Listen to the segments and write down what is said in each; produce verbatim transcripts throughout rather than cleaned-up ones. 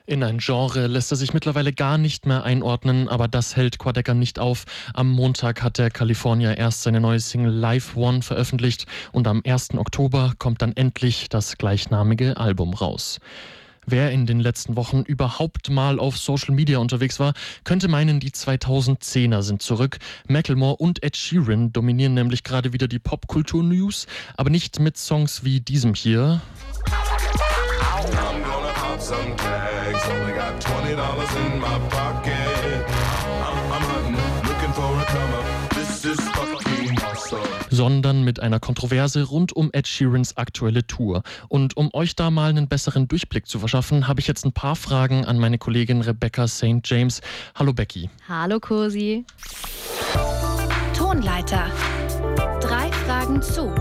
In ein Genre lässt er sich mittlerweile gar nicht mehr einordnen, aber das hält Quadecker nicht auf. Am Montag hat der Kalifornier erst seine neue Single Live One veröffentlicht und am ersten Oktober kommt dann endlich das gleichnamige Album raus. Wer in den letzten Wochen überhaupt mal auf Social Media unterwegs war, könnte meinen, die zweitausendzehner sind zurück. Macklemore und Ed Sheeran dominieren nämlich gerade wieder die Popkultur-News, aber nicht mit Songs wie diesem hier. Some tags, only got twenty dollars in my pocket. I'm, I'm hunting, looking for a come up. This is fucking awesome. Sondern mit einer Kontroverse rund um Ed Sheerans aktuelle Tour. Und um euch da mal einen besseren Durchblick zu verschaffen, habe ich jetzt ein paar Fragen an meine Kollegin Rebecca Sankt James. Hallo Becky. Hallo Cosi. Tonleiter. Drei Fragen zu.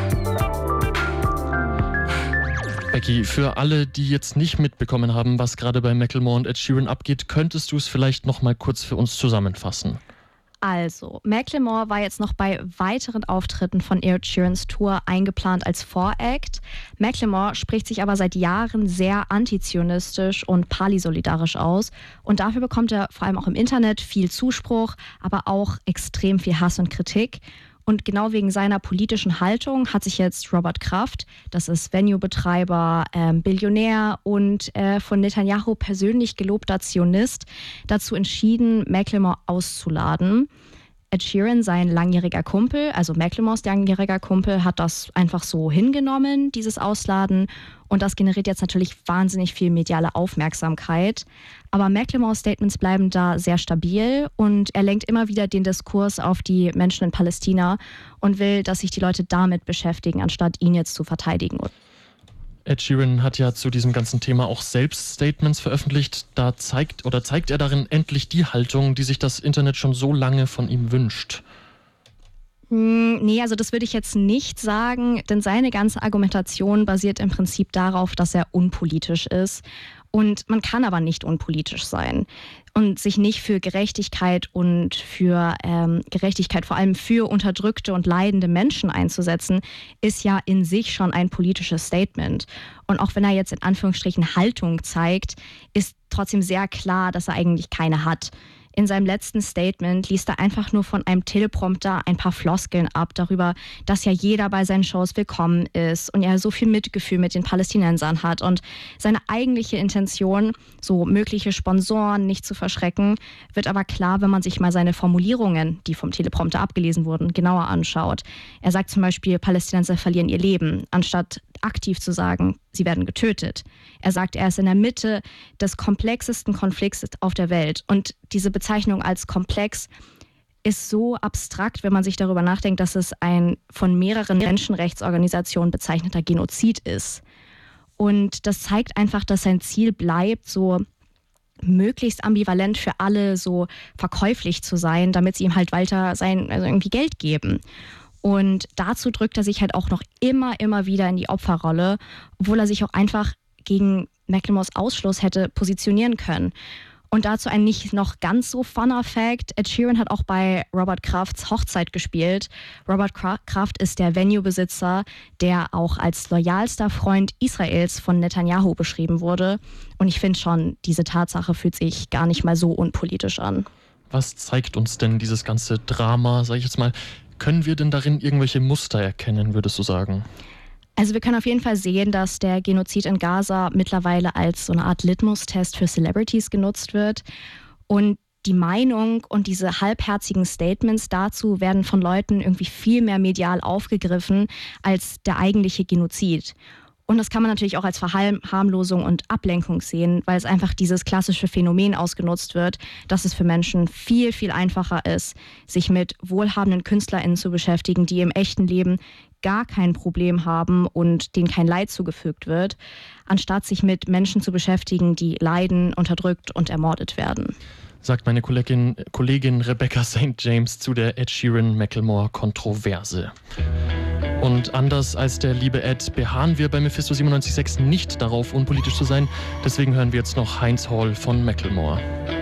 Becky, für alle, die jetzt nicht mitbekommen haben, was gerade bei Macklemore und Ed Sheeran abgeht, könntest du es vielleicht noch mal kurz für uns zusammenfassen? Also, Macklemore war jetzt noch bei weiteren Auftritten von Ed Sheerans Tour eingeplant als Voract. Macklemore spricht sich aber seit Jahren sehr antizionistisch und palisolidarisch aus. Und dafür bekommt er vor allem auch im Internet viel Zuspruch, aber auch extrem viel Hass und Kritik. Und genau wegen seiner politischen Haltung hat sich jetzt Robert Kraft, das ist Venue-Betreiber, ähm, Billionär und äh, von Netanyahu persönlich gelobter Zionist, dazu entschieden, Macklemore auszuladen. Ed Sheeran, sein langjähriger Kumpel, also Macklemores langjähriger Kumpel, hat das einfach so hingenommen, dieses Ausladen. Und das generiert jetzt natürlich wahnsinnig viel mediale Aufmerksamkeit. Aber Macklemores Statements bleiben da sehr stabil und er lenkt immer wieder den Diskurs auf die Menschen in Palästina und will, dass sich die Leute damit beschäftigen, anstatt ihn jetzt zu verteidigen. Ed Sheeran hat ja zu diesem ganzen Thema auch selbst Statements veröffentlicht. Da zeigt oder zeigt er darin endlich die Haltung, die sich das Internet schon so lange von ihm wünscht. Nee, also das würde ich jetzt nicht sagen, denn seine ganze Argumentation basiert im Prinzip darauf, dass er unpolitisch ist. Und man kann aber nicht unpolitisch sein und sich nicht für Gerechtigkeit und für ähm, Gerechtigkeit, vor allem für unterdrückte und leidende Menschen einzusetzen, ist ja in sich schon ein politisches Statement. Und auch wenn er jetzt in Anführungsstrichen Haltung zeigt, ist trotzdem sehr klar, dass er eigentlich keine hat. In seinem letzten Statement liest er einfach nur von einem Teleprompter ein paar Floskeln ab darüber, dass ja jeder bei seinen Shows willkommen ist und er so viel Mitgefühl mit den Palästinensern hat. Und seine eigentliche Intention, so mögliche Sponsoren nicht zu verschrecken, wird aber klar, wenn man sich mal seine Formulierungen, die vom Teleprompter abgelesen wurden, genauer anschaut. Er sagt zum Beispiel, Palästinenser verlieren ihr Leben, anstatt aktiv zu sagen, sie werden getötet. Er sagt, er ist in der Mitte des komplexesten Konflikts auf der Welt. Und diese Bezeichnung als komplex ist so abstrakt, wenn man sich darüber nachdenkt, dass es ein von mehreren Menschenrechtsorganisationen bezeichneter Genozid ist. Und das zeigt einfach, dass sein Ziel bleibt, so möglichst ambivalent für alle so verkäuflich zu sein, damit sie ihm halt weiter sein, also irgendwie Geld geben. Und dazu drückt er sich halt auch noch immer, immer wieder in die Opferrolle, obwohl er sich auch einfach gegen Macklemores Ausschluss hätte positionieren können. Und dazu ein nicht noch ganz so funner Fact: Ed Sheeran hat auch bei Robert Krafts Hochzeit gespielt. Robert Kraft ist der Venue-Besitzer, der auch als loyalster Freund Israels von Netanyahu beschrieben wurde. Und ich finde schon, diese Tatsache fühlt sich gar nicht mal so unpolitisch an. Was zeigt uns denn dieses ganze Drama, sag ich jetzt mal? Können wir denn darin irgendwelche Muster erkennen, würdest du sagen? Also wir können auf jeden Fall sehen, dass der Genozid in Gaza mittlerweile als so eine Art Litmus-Test für Celebrities genutzt wird. Und die Meinung und diese halbherzigen Statements dazu werden von Leuten irgendwie viel mehr medial aufgegriffen als der eigentliche Genozid. Und das kann man natürlich auch als Verharmlosung und Ablenkung sehen, weil es einfach dieses klassische Phänomen ausgenutzt wird, dass es für Menschen viel, viel einfacher ist, sich mit wohlhabenden KünstlerInnen zu beschäftigen, die im echten Leben gar kein Problem haben und denen kein Leid zugefügt wird, anstatt sich mit Menschen zu beschäftigen, die leiden, unterdrückt und ermordet werden. Sagt meine Kollegin, Kollegin Rebecca Sankt James zu der Ed Sheeran-Macklemore-Kontroverse. Und anders als der liebe Ed beharren wir bei Mephisto siebenundneunzig Komma sechs nicht darauf, unpolitisch zu sein. Deswegen hören wir jetzt noch Heinz Hall von Macklemore.